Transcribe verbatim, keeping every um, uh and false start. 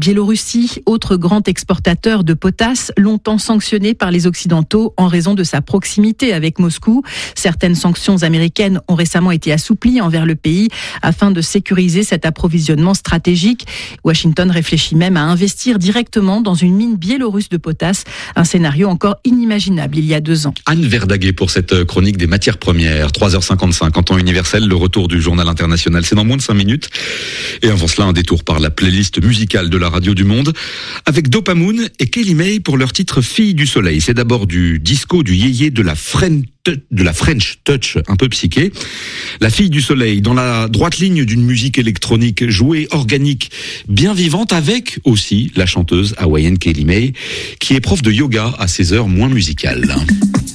Biélorussie, autre grand exportateur de potasse, longtemps sanctionné par les Occidentaux en raison de sa proximité avec Moscou. Certaines sanctions américaines ont récemment été assouplies envers le pays afin de sécuriser cet approvisionnement stratégique. Washington réfléchit même à investir directement dans une mine biélorusse de potasse, un scénario encore inimaginable il y a deux ans. Anne Verdaguet pour cette chronique des matières premières. trois heures cinquante-cinq en temps universel, le retour du journal international, c'est dans moins de cinq minutes. Et avant cela, un détour par la playlist musicale de la radio du monde avec Dopamoon et Kelly May pour leur titre Fille du Soleil. C'est d'abord du disco, du yéyé, de la French de la French touch un peu psyché. La Fille du Soleil, dans la droite ligne d'une musique électronique jouée, organique, bien vivante, avec aussi la chanteuse hawaïenne Kelly May, qui est prof de yoga à ses heures moins musicales.